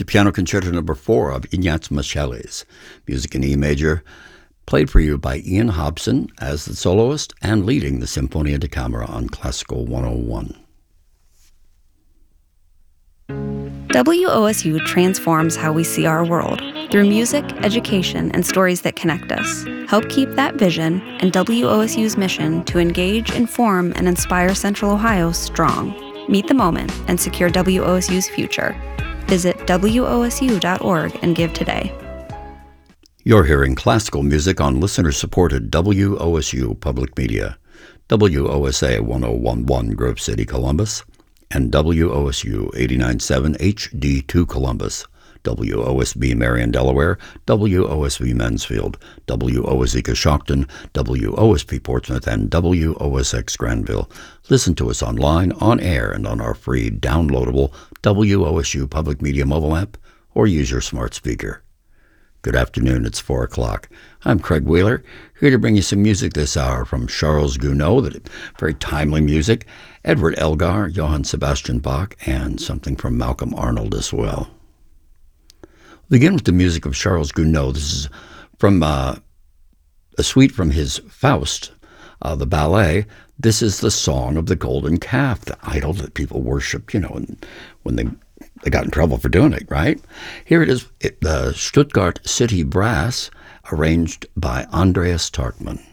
the Piano Concerto No. 4 of Ignaz Michelis, music in E major, played for you by Ian Hobson as the soloist and leading the Sinfonia da Camera on Classical 101. WOSU transforms how we see our world through music, education, and stories that connect us. Help keep that vision and WOSU's mission to engage, inform, and inspire Central Ohio strong. Meet the moment and secure WOSU's future. Visit WOSU.org and give today. You're hearing classical music on listener-supported WOSU Public Media, WOSA 1011 Grove City, Columbus, and WOSU 89.7 HD2 Columbus, WOSB Marion, Delaware, WOSB Mansfield, WOSE Coshocton, WOSP Portsmouth, and WOSX Granville. Listen to us online, on air, and on our free downloadable WOSU Public Media mobile app, or use your smart speaker. Good afternoon, it's 4 o'clock. I'm Craig Wheeler, here to bring you some music this hour from Charles Gounod, very timely music, Edward Elgar, Johann Sebastian Bach, and something from Malcolm Arnold as well. We'll begin with the music of Charles Gounod. This is from a suite from his Faust, the ballet. This is the Song of the Golden Calf, the idol that people worshiped, when they got in trouble for doing it, right? Here it is, the Stuttgart City Brass, arranged by Andreas Tarkman.